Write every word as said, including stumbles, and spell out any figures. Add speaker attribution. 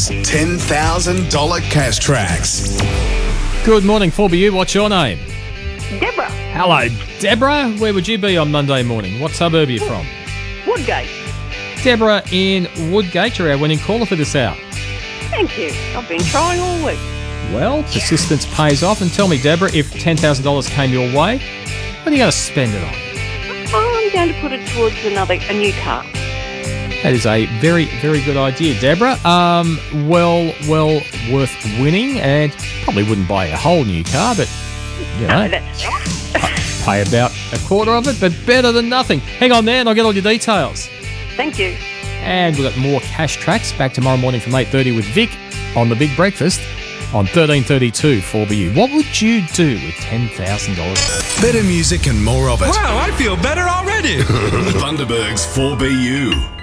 Speaker 1: ten thousand dollars cash tracks.
Speaker 2: Good morning, four B U. What's your name?
Speaker 3: Deborah,
Speaker 2: Hello, Deborah. Where would you be on Monday morning? What suburb are you from?
Speaker 3: Woodgate.
Speaker 2: Deborah in Woodgate. You're our winning caller for this hour.
Speaker 3: Thank you. I've been trying all week.
Speaker 2: Well, persistence pays off. And tell me, Deborah, if ten thousand dollars came your way, what are you going to spend it on?
Speaker 3: I'm going to put it towards another a new car.
Speaker 2: That is a very, very good idea, Deborah. Um, well, well worth winning, and probably wouldn't buy a whole new car, but, you know,
Speaker 3: No, that's right.
Speaker 2: pay about a quarter of it, but better than nothing. Hang on there, and I'll get all your details.
Speaker 3: Thank you.
Speaker 2: And we've got more cash tracks back tomorrow morning from eight thirty with Vic on The Big Breakfast on thirteen thirty-two four B U. What would you do with ten thousand dollars?
Speaker 1: Better music and more of it.
Speaker 4: Wow, I feel better already.
Speaker 1: Bundaberg's four B U.